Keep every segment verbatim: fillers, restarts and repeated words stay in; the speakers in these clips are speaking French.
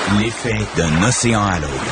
L'effet d'un océan à l'autre.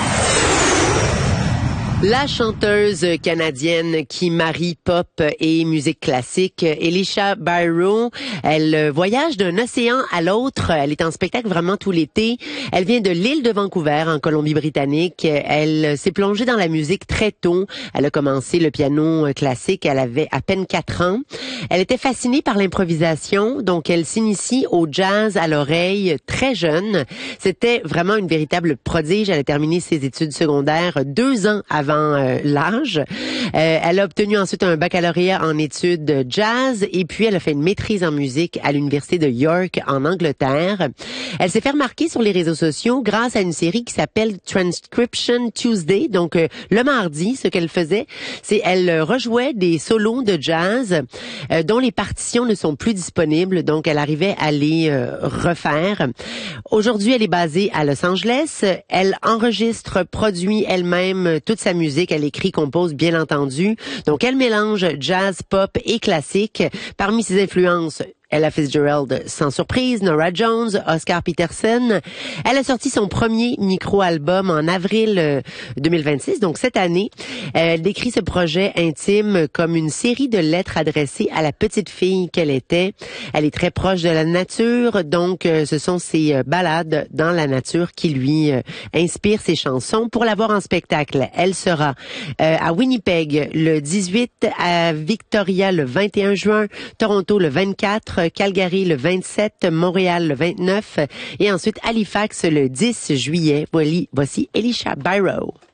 La chanteuse canadienne qui marie pop et musique classique, Elisha Barrow, elle voyage d'un océan à l'autre. Elle est en spectacle vraiment tout l'été. Elle vient de l'île de Vancouver, en Colombie-Britannique. Elle s'est plongée dans la musique très tôt. Elle a commencé le piano classique. Elle avait à peine quatre ans. Elle était fascinée par l'improvisation, donc elle s'initie au jazz à l'oreille très jeune. C'était vraiment une véritable prodige. Elle a terminé ses études secondaires deux ans avant Euh, l'âge. Euh, elle a obtenu ensuite un baccalauréat en études jazz et puis elle a fait une maîtrise en musique à l'université de York en Angleterre. Elle s'est fait remarquer sur les réseaux sociaux grâce à une série qui s'appelle Transcription Tuesday. Donc euh, le mardi, ce qu'elle faisait, c'est elle rejouait des solos de jazz euh, dont les partitions ne sont plus disponibles. Donc elle arrivait à les euh, refaire. Aujourd'hui, elle est basée à Los Angeles. Elle enregistre, produit elle-même toute sa musique. Elle écrit, compose, bien entendu. Donc, elle mélange jazz, pop et classique. Parmi ses influences, Ella Fitzgerald, sans surprise, Norah Jones, Oscar Peterson. Elle a sorti son premier micro-album en avril deux mille vingt-six, donc cette année. Elle décrit ce projet intime comme une série de lettres adressées à la petite fille qu'elle était. Elle est très proche de la nature, donc ce sont ses ballades dans la nature qui lui inspirent ses chansons. Pour la voir en spectacle, elle sera à Winnipeg le dix-huit, à Victoria le vingt et un juin, Toronto le vingt-quatre, Calgary le vingt-sept, Montréal le vingt-neuf et ensuite Halifax le dix juillet. Voici, voici Elisha Barrow.